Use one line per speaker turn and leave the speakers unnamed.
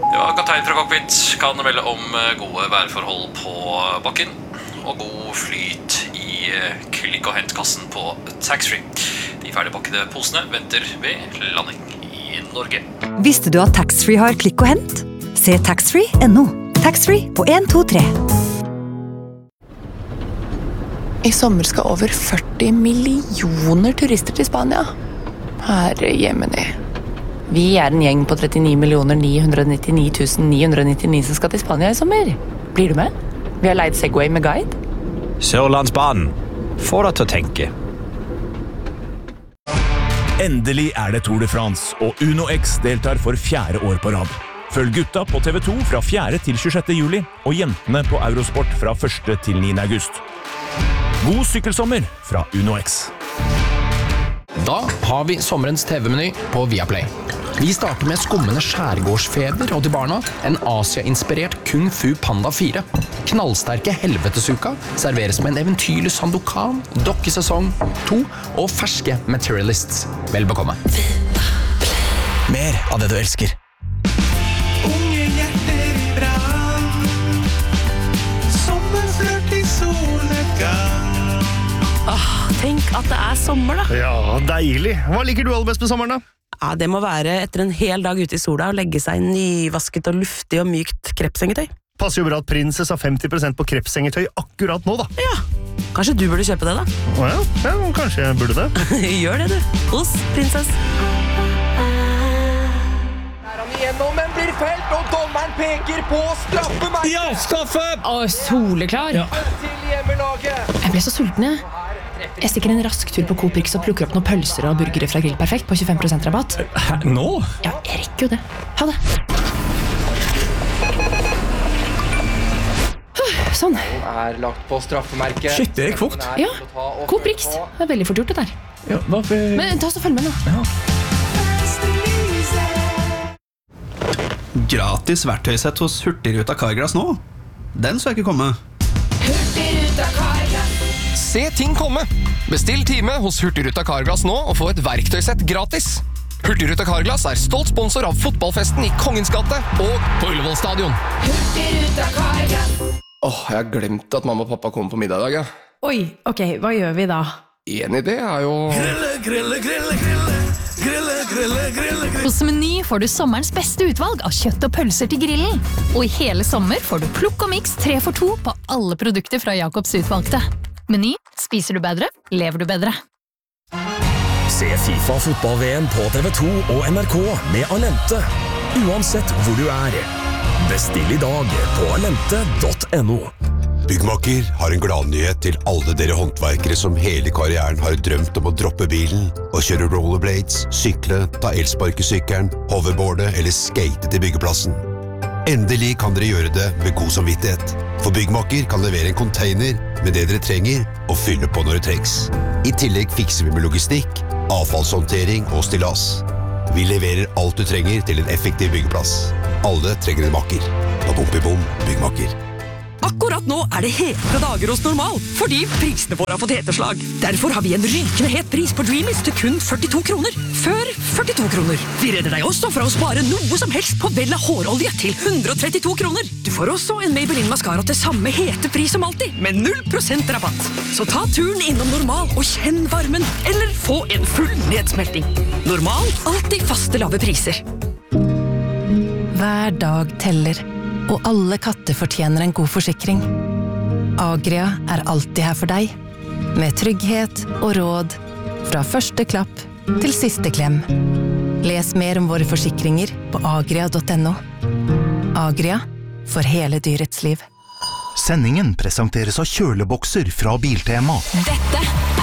Ja, kaptein fra cockpit kan melde om gode værforhold på bakken og god flyt i klikk- og hentkassen på taxfree. De ferdigpakkede posene venter ved landing i Norge.
Visste du at taxfree har klikk og hent? Se taxfree.no. Taxfree på 1, 2, 3.
I sommer skal over 40 millioner turister til Spania. Herre jemini. Vi en gjeng på 39 999 999 som skal til Spania i sommer. Blir du med? Vi har leid Segway med guide.
Sørlandsbanen. Få deg til å tenke.
Endelig det Tour de France, og Uno X deltar for 4. år på rad. Følg gutta på TV2 fra 4. til 26. juli, og jentene på Eurosport fra 1. til 9. august. God sykkelsommer fra Uno X.
Da har vi sommerens TV-meny på Viaplay. Vi starter med skummende skjærgårdsfeber og til barna en Asia-inspirert Kung Fu Panda 4. Knallsterke helvetesuka serveres med en eventyrlig Sandokan, dokkesesong 2 og ferske Materialists. Vel bekomme.
Mer av det du elsker.
Unge hjerter i brann, sommerflørt i solnedgang.
Tenk at det sommer da.
Ja, deilig. Hva liker du aller best med sommeren da?
Ja, det må være etter en hel dag ute i sola og legge seg nyvasket og luftig og mykt krepsengetøy.
Passer jo bra at Princess har 50% på krepsengetøy akkurat nå da.
Ja, kanskje du burde kjøpe det da?
Ja, kanskje jeg burde det.
Gjør det du, hos Princess.
Han igjennom, men blir felt, og dommeren peker på straffemerket.
Ja, skaffe!
Soleklar. Ja.
Til hjemmelaget.
Jeg ble så sulten, jeg. Jeg stikker en rask tur på Coop Rix og plukker opp noen pølser og burgere fra Grill Perfekt på 25% rabatt.
Nå?
Ja, jeg rekker jo det. Ha det. Sånn.
Lagt på straffemerket.
Shit, det gikk fort.
Ja, Coop Rix. Det veldig fort gjort det der.
Ja,
Men ta oss og følg med nå.
Ja.
Gratis verktøysett hos Hurtigruta Carglass nå. Den så jeg ikke komme.
Hurtigruta Carglass. Se ting komme. Bestill time hos Hurtigruta Carglass nå og få et verktøysett gratis. Hurtigruta Carglass stolt sponsor av fotballfesten i Kongens gate og på Ullevål stadion. Hurtigruta Carglass. Jeg har glemt at mamma og pappa kommer på middag i dag. Ja.
Oi, ok, hva gjør vi da?
En idé jo...
Grille. Hos Meny får du sommerens beste utvalg av kjøtt og pølser til grillen. Og i hele sommer får du plukk og mix 3 for 2 på alle produkter fra Jacobs utvalgte. Meny, spiser du bedre, lever du bedre.
Se FIFA fotball-VM på TV2 og NRK med Alente. Uansett hvor du Bestill i dag på alente.no.
Byggmakker har en gladnyhet til alle dere håndverkere som hele karrieren har drømt om å droppe bilen og kjøre rollerblades, sykle, ta elsparkesykkelen, hoverboarde eller skate til byggeplassen. Endelig kan dere gjøre det med god samvittighet, for Byggmakker kan levere en container med det dere trenger og fylle på når det trengs. I tillegg fikser vi med logistikk, avfallshåndtering og stillas. Vi leverer alt du trenger til en effektiv byggeplass. Alle trenger en makker. Da bom, Byggmakker.
Akkurat nå det hete dager hos Normal, fordi prisene våre har fått heteslag. Derfor har vi en rykende het pris på Dreamies til kun 42 kroner. Før 42 kroner. Vi redder deg også fra å spare noe som helst på Vella hårolje til 132 kroner. Du får også en Maybelline Mascara til samme hete pris som alltid, med 0% rabatt. Så ta turen innom Normal og kjenn varmen, eller få en full nedsmelting. Normal, alltid faste lave priser.
Hver dag teller. Og alle katter fortjener en god forsikring. Agria alltid her for deg, med trygghet og råd, fra første klapp til siste klem. Les mer om våre forsikringer på agria.no. Agria, for hele dyrets liv.
Sendingen presenteres av kjølebokser fra Biltema.
Dette